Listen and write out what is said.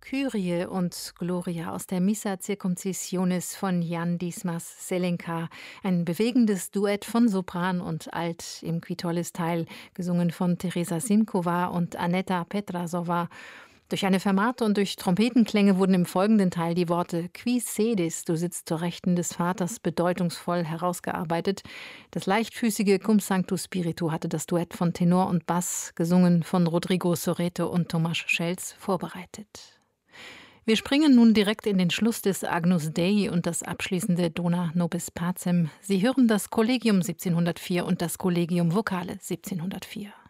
Kyrie und Gloria aus der Missa Circumcisionis von Jan Dismas Selenka. Ein bewegendes Duett von Sopran und Alt im Kvitolis-Teil, gesungen von Teresa Simkova und Aneta Petrasova. Durch eine Fermate und durch Trompetenklänge wurden im folgenden Teil die Worte Qui sedis, du sitzt zur Rechten des Vaters, bedeutungsvoll herausgearbeitet. Das leichtfüßige Cum Sanctu Spiritu hatte das Duett von Tenor und Bass, gesungen von Rodrigo Sorete und Tomasz Schelz, vorbereitet. Wir springen nun direkt in den Schluss des Agnus Dei und das abschließende Dona Nobis Pacem. Sie hören das Kollegium 1704 und das Collegium Vocale 1704.